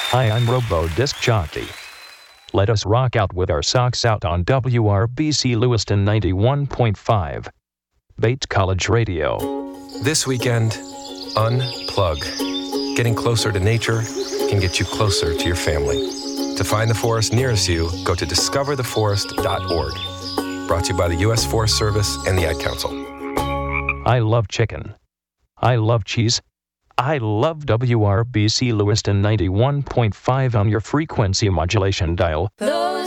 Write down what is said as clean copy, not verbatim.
Hi, I'm Robo Disc Jockey. Let us rock out with our socks out on WRBC Lewiston 91.5. Bates College Radio. This weekend, unplug. Getting closer to nature can get you closer to your family. To find the forest nearest you, go to discovertheforest.org. Brought to you by the U.S. Forest Service and the Ad Council. I love chicken. I love cheese. I love WRBC Lewiston 91.5 on your frequency modulation dial.